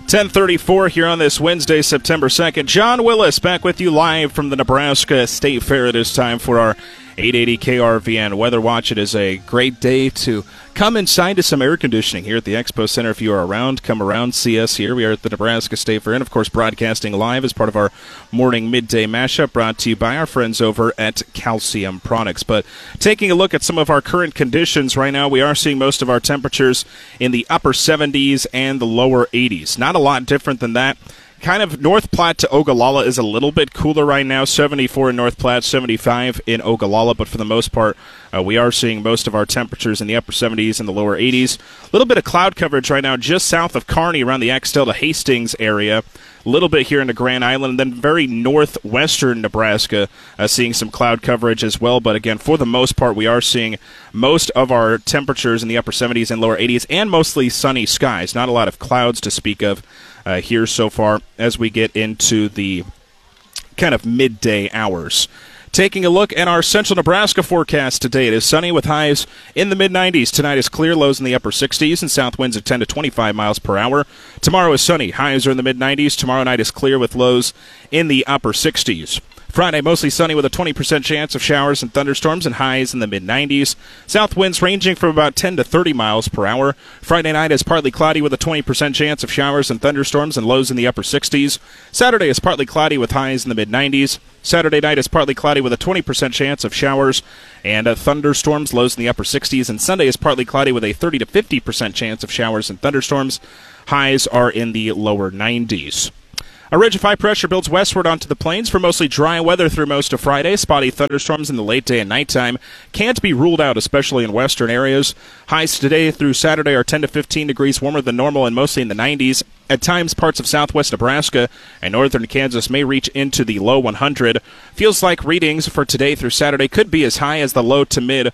10:34 here on this Wednesday, September 2nd. John Willis back with you live from the Nebraska State Fair. It is time for our 880 KRVN Weather Watch. It is a great day to come inside to some air conditioning here at the Expo Center. If you are around, come around, see us here. We are at the Nebraska State Fair and, of course, broadcasting live as part of our morning midday mashup brought to you by our friends over at Calcium Products. But taking a look at some of our current conditions right now, we are seeing most of our temperatures in the upper 70s and the lower 80s. Not a lot different than that. Kind of North Platte to Ogallala is a little bit cooler right now, 74 in North Platte, 75 in Ogallala, but for the most part, we are seeing most of our temperatures in the upper 70s and the lower 80s. A little bit of cloud coverage right now just south of Kearney around the Axtell to Hastings area. A little bit here into Grand Island, and then very northwestern Nebraska seeing some cloud coverage as well. But again, for the most part, we are seeing most of our temperatures in the upper 70s and lower 80s and mostly sunny skies. Not a lot of clouds to speak of here so far as we get into the kind of midday hours. Taking a look at our central Nebraska forecast today, it is sunny with highs in the mid-90s. Tonight is clear, lows in the upper 60s, and south winds of 10 to 25 miles per hour. Tomorrow is sunny, highs are in the mid-90s. Tomorrow night is clear with lows in the upper 60s. Friday, mostly sunny with a 20% chance of showers and thunderstorms and highs in the mid-90s. South winds ranging from about 10 to 30 miles per hour. Friday night is partly cloudy with a 20% chance of showers and thunderstorms and lows in the upper 60s. Saturday is partly cloudy with highs in the mid-90s. Saturday night is partly cloudy with a 20% chance of showers and thunderstorms, lows in the upper 60s. And Sunday is partly cloudy with a 30 to 50% chance of showers and thunderstorms. Highs are in the lower 90s. A ridge of high pressure builds westward onto the plains for mostly dry weather through most of Friday. Spotty thunderstorms in the late day and nighttime can't be ruled out, especially in western areas. Highs today through Saturday are 10 to 15 degrees warmer than normal and mostly in the 90s. At times, parts of southwest Nebraska and northern Kansas may reach into the low 100. Feels like readings for today through Saturday could be as high as the low to mid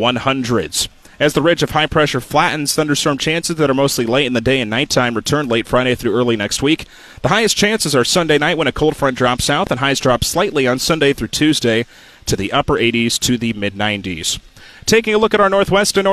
100s. As the ridge of high pressure flattens, thunderstorm chances that are mostly late in the day and nighttime return late Friday through early next week. The highest chances are Sunday night when a cold front drops south, and highs drop slightly on Sunday through Tuesday to the upper 80s to the mid-90s. Taking a look at our northwest and